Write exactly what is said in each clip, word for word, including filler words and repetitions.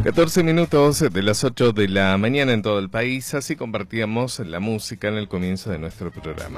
catorce minutos de las ocho de la mañana en todo el país, así compartíamos la música en el comienzo de nuestro programa.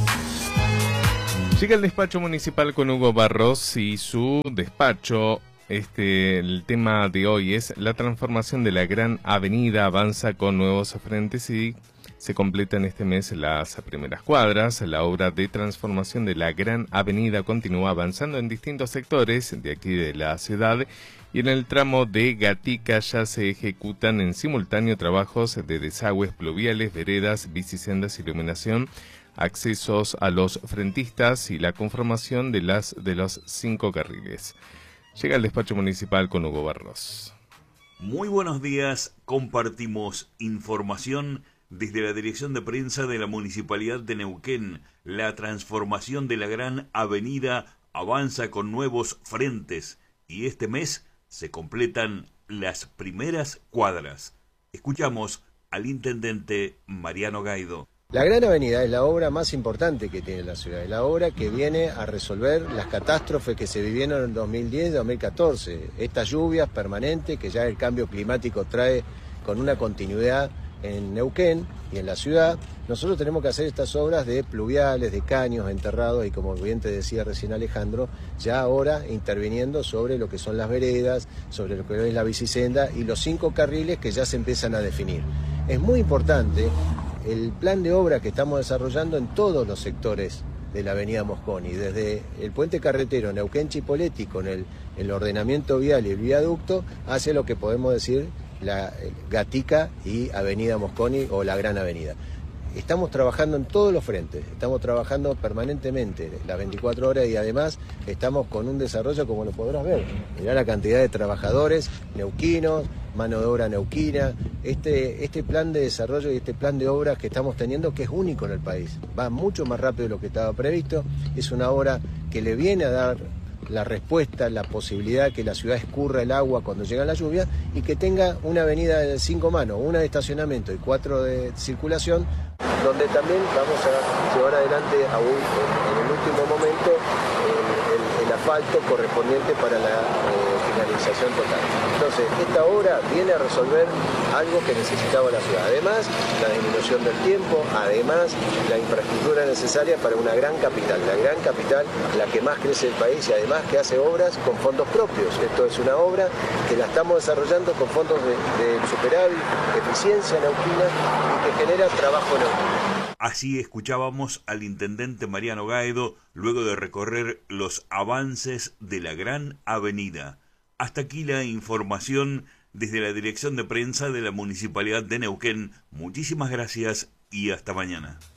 Llega el despacho municipal con Hugo Barros y su despacho. Este, el tema de hoy es la transformación de la Gran Avenida, avanza con nuevos frentes y se completan este mes las primeras cuadras. La obra de transformación de la Gran Avenida continúa avanzando en distintos sectores de aquí de la ciudad y en el tramo de Gatica ya se ejecutan en simultáneo trabajos de desagües pluviales, veredas, bicisendas, iluminación, accesos a los frentistas y la conformación de las de los cinco carriles. Llega el despacho municipal con Hugo Barros. Muy buenos días, compartimos información desde la Dirección de Prensa de la Municipalidad de Neuquén. La transformación de la Gran Avenida avanza con nuevos frentes y este mes se completan las primeras cuadras. Escuchamos al intendente Mariano Gaido. La Gran Avenida es la obra más importante que tiene la ciudad, es la obra que viene a resolver las catástrofes que se vivieron en dos mil diez y dos mil catorce. Estas lluvias permanentes que ya el cambio climático trae con una continuidad en Neuquén y en la ciudad. Nosotros tenemos que hacer estas obras de pluviales, de caños enterrados y, como bien te decía recién Alejandro, ya ahora interviniendo sobre lo que son las veredas, sobre lo que es la bicisenda y los cinco carriles que ya se empiezan a definir. Es muy importante el plan de obra que estamos desarrollando en todos los sectores de la avenida Mosconi, desde el puente carretero Neuquén-Chipoleti con el, el ordenamiento vial y el viaducto, hacia lo que podemos decir la Gatica y avenida Mosconi o la Gran Avenida. Estamos trabajando en todos los frentes, estamos trabajando permanentemente las veinticuatro horas y además estamos con un desarrollo como lo podrás ver. Mirá la cantidad de trabajadores neuquinos, mano de obra neuquina, este, este plan de desarrollo y este plan de obras que estamos teniendo que es único en el país. Va mucho más rápido de lo que estaba previsto, es una obra que le viene a dar la respuesta, la posibilidad que la ciudad escurra el agua cuando llega la lluvia y que tenga una avenida de cinco manos, una de estacionamiento y cuatro de circulación, donde también vamos a llevar adelante aún en, en el último momento el, el, el asfalto correspondiente para la eh, finalización total. Entonces, esta obra viene a resolver algo que necesitaba la ciudad. Además, la disminución del tiempo, además, la infraestructura necesaria para una gran capital. La gran capital, la que más crece el país y además que hace obras con fondos propios. Esto es una obra que la estamos desarrollando con fondos de, de superávit, eficiencia neuquina y que genera trabajo neuquino. Así escuchábamos al intendente Mariano Gaido luego de recorrer los avances de la Gran Avenida. Hasta aquí la información desde la Dirección de Prensa de la Municipalidad de Neuquén. Muchísimas gracias y hasta mañana.